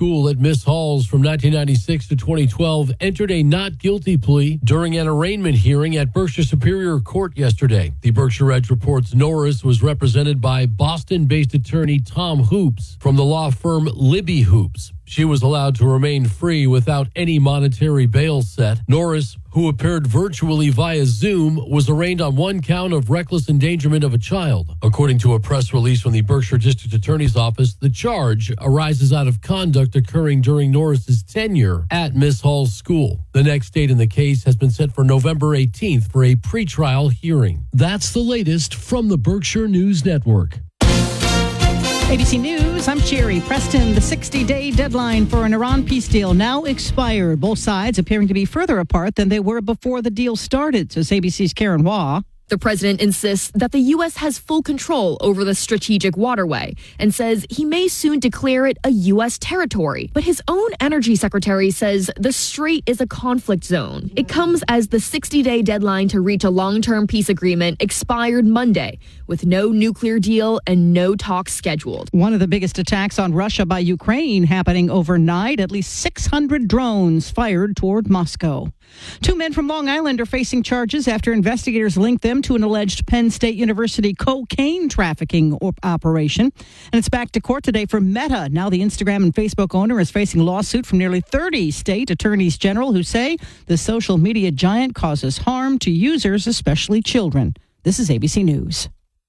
School at Miss Halls from 1996 to 2012 entered a not guilty plea during an arraignment hearing at Berkshire Superior Court yesterday. The Berkshire Edge reports Norris was represented by Boston-based attorney Tom Hoops from the law firm Libby Hoops. She was allowed to remain free without any monetary bail set. Norris, who appeared virtually via Zoom, was arraigned on one count of reckless endangerment of a child. According to a press release from the Berkshire District Attorney's Office, the charge arises out of conduct occurring during Norris's tenure at Miss Hall's school. The next date in the case has been set for November 18th for a pretrial hearing. That's the latest from the Berkshire News Network. ABC News, I'm Sherry Preston. The 60-day deadline for an Iran peace deal now expired. Both sides appearing to be further apart than they were before the deal started, says ABC's Karen Waugh. The president insists that the U.S. has full control over the strategic waterway and says he may soon declare it a U.S. territory. But his own energy secretary says the strait is a conflict zone. It comes as the 60-day deadline to reach a long-term peace agreement expired Monday, with no nuclear deal and no talks scheduled. One of the biggest attacks on Russia by Ukraine happening overnight. At least 600 drones fired toward Moscow. Two men from Long Island are facing charges after investigators linked them to an alleged Penn State University cocaine trafficking operation. And it's back to court today for Meta. Now the Instagram and Facebook owner is facing a lawsuit from nearly 30 state attorneys general who say the social media giant causes harm to users, especially children. This is ABC News.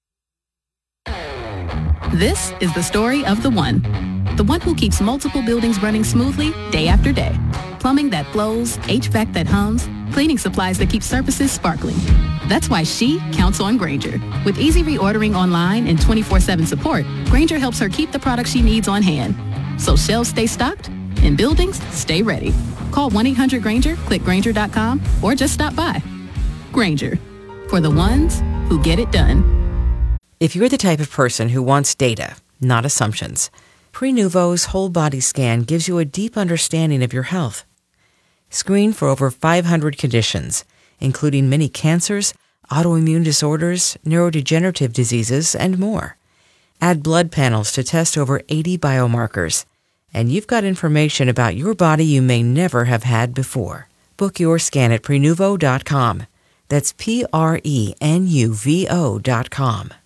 This is the story of the one who keeps multiple buildings running smoothly day after day. Plumbing that flows, HVAC that hums, cleaning supplies that keep surfaces sparkling. That's why she counts on Grainger. With easy reordering online and 24/7 support, Grainger helps her keep the products she needs on hand. So shelves stay stocked and buildings stay ready. Call 1-800-GRAINGER, click Grainger.com, or just stop by. Grainger, for the ones who get it done. If you're the type of person who wants data, not assumptions, Prenuvo's whole body scan gives you a deep understanding of your health. Screen for over 500 conditions, including many cancers, autoimmune disorders, neurodegenerative diseases, and more. Add blood panels to test over 80 biomarkers, and you've got information about your body you may never have had before. Book your scan at Prenuvo.com. That's Prenuvo.com.